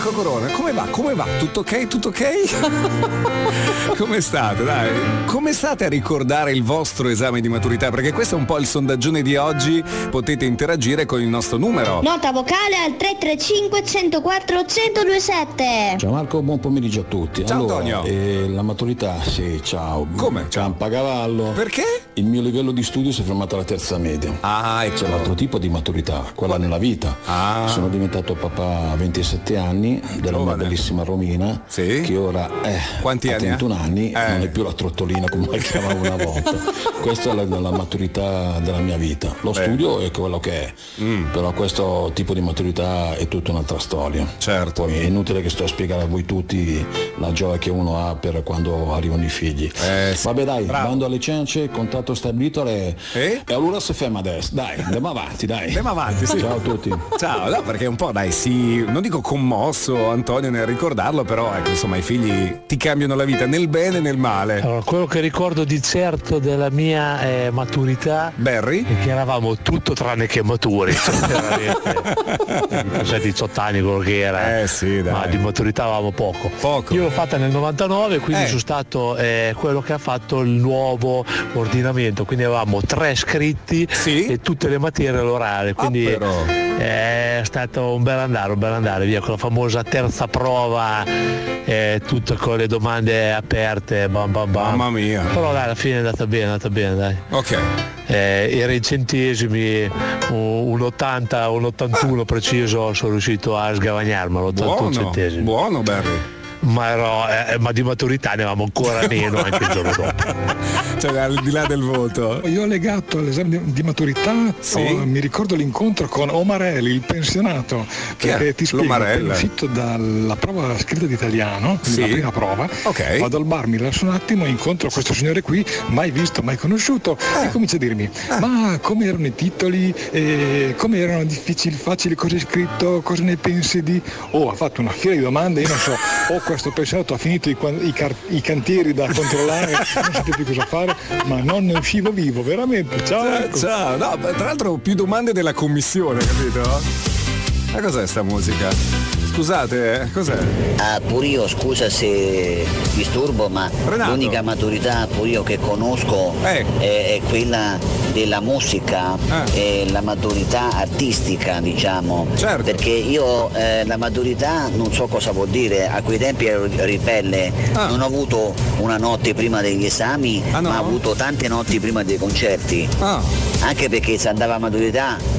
Marco Corona, come va? Tutto ok? Come state, dai? Come state a ricordare il vostro esame di maturità? Perché questo è un po' il sondaggione di oggi, potete interagire con il nostro numero. Nota vocale al 335 104 1027. Ciao Marco, buon pomeriggio a tutti. Ciao allora, Antonio. La maturità, sì, ciao. Come? Campacavallo. Perché? Il mio livello di studio si è fermato alla terza media. Ah, ecco. C'è l'altro tipo di maturità, quella nella vita. Sono diventato papà a 27 anni della mia bellissima Romina, sì? che ora quanti ha 31 anni, non è più la trottolina come la chiamavo una volta. Questa è la maturità della mia vita. Lo studio è quello che è, però questo tipo di maturità è tutta un'altra storia. Certo. Poi è inutile che sto a spiegare a voi tutti la gioia che uno ha per quando arrivano i figli. Sì. Vabbè dai, Bravo. bando alle ciance, contatto stabilito e allora si ferma adesso. Dai, andiamo avanti, dai. Andiamo avanti, sì. Ciao a tutti. Ciao, no, perché un po' dai, sì, non dico commosso Antonio nel ricordarlo, però ecco, insomma, i figli ti cambiano la vita nel bene e nel male. Allora, quello che ricordo di certo della mia maturità Barry? è che eravamo tutto tranne che maturi, veramente 18 anni quello che era, sì, dai. ma di maturità avevamo poco. Io l'ho fatta nel 99, quindi sono stato quello che ha fatto il nuovo ordinamento, quindi avevamo 3 scritti e tutte le materie all'orale, quindi è stato un bel andare via con la famosa terza prova, tutte con le domande aperte, bam bam bam. Mamma mia. Però dai, alla fine è andata bene dai. Ok. Era in centesimi, un 80, un 81 preciso, sono riuscito a sgavagnarmelo, 81 centesimi. Buono Barry. Ma di maturità ne avevamo ancora meno anche il giorno dopo. Cioè al di là del voto. Io ho legato all'esame di maturità, mi ricordo l'incontro con Omarelli, il pensionato, perché ti spiego, appena uscito dalla prova scritta di italiano, quindi la prima prova, vado al bar, mi rilasso un attimo, incontro questo signore qui, mai visto, mai conosciuto, e comincia a dirmi, ma come erano i titoli, come erano difficili, facili, cosa è scritto, cosa ne pensi di... ha fatto una fiera di domande, io non so, questo pensionato ha finito i cantieri da controllare, non sapete più cosa fare, ma non ne uscivo vivo, veramente. Ciao. No, tra l'altro più domande della commissione, capito? Ma cos'è sta musica? Scusate, cos'è? Pure io, scusa se disturbo, ma Renato. L'unica maturità pure io che conosco è quella della musica, e la maturità artistica, diciamo. Certo. Perché io la maturità non so cosa vuol dire, a quei tempi ero ribelle, non ho avuto una notte prima degli esami, ma ho avuto tante notti prima dei concerti. Anche perché se andava a maturità